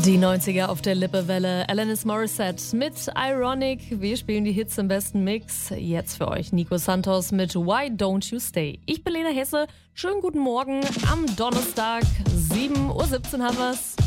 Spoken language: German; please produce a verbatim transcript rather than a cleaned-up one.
Die neunziger auf der Lippewelle. Alanis Morissette mit Ironic. Wir spielen die Hits im besten Mix. Jetzt für euch Nico Santos mit Why Don't You Stay. Ich bin Lena Hesse. Schönen guten Morgen am Donnerstag. sieben Uhr siebzehn haben wir's.